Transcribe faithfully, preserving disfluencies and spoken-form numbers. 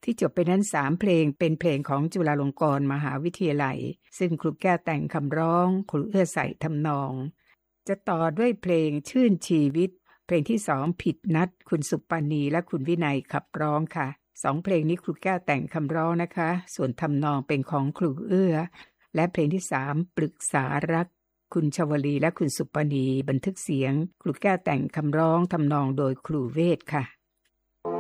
ที่จบไปนั้นสามเพลงเป็นเพลงของจุฬาลงกรณ์มหาวิทยาลัยซึ่งครูแก้วแต่งคำร้องครูเอื้อใส่ทำนองจะต่อด้วยเพลงชื่นชีวิตเพลงที่สองผิดนัดคุณสุปณีและคุณวินัยขับร้องค่ะสองเพลงนี้ครูแก้วแต่งคำร้องนะคะส่วนทำนองเป็นของครูเอื้อและเพลงที่สามปรึกษารักคุณชวลีและคุณสุปณีบันทึกเสียงครูแก้วแต่งคำร้องทำนองโดยครูเวทค่ะ